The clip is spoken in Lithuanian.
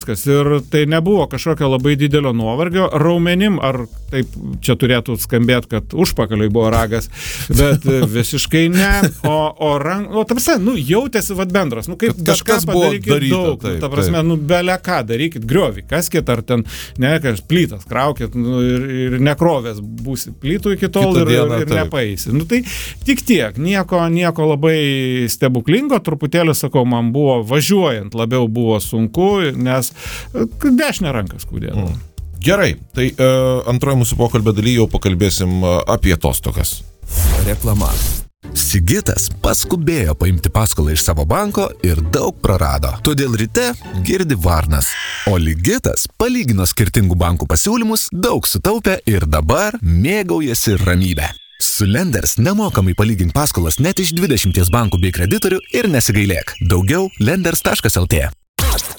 viskas. Ir tai nebuvo kažkokio labai didelio nuovargio raumenim, ar taip čia turėtų skambėti, kad užpakaliui buvo ragas, bet visiškai ne. Tamsi, jautėsi bendras. Kaip kažkas buvo daryta. Ta prasme, belė ką darykit, griovį, kaskit, ar ten, plytas kraukit, ir nekrovės būsi plytų iki tol ir nepaeisi. Tai tik tiek, nieko labai stebuklingo, truputėlį, sakau, man buvo važiuojant, labiau buvo sunku, nes dešinę ranką skaudėjo. Gerai, tai antroji mūsų pokalbio daly jau pakalbėsim apie atostogas. Reklama. Sigitas paskubėjo paimti paskolą iš savo banko ir daug prarado. Todėl ryte girdi varnas. O Ligitas palygino skirtingų bankų pasiūlymus, daug sutaupė ir dabar mėgaujasi ramybę. Su Lenders nemokamai palygink paskolas net iš 20 bankų bei kreditorių ir nesigailėk. Daugiau lenders.lt.